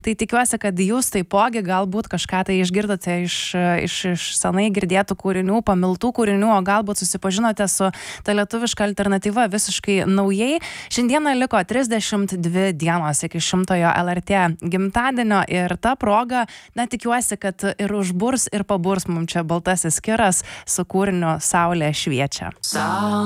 Tai tikiuosi, kad jūs taipogi galbūt kažką tai išgirdote iš senai girdėtų kūrinių, pamiltų kūrinių, o galbūt susipažinote su ta lietuviška alternatyva visiškai naujai. Šiandieną liko 32 dienos iki 100-ojo LRT gimtadienio ir ta proga, tikiuosi, kad ir užburs, ir paburs mums čia baltasis kiras su kūriniu Saulė šviečia.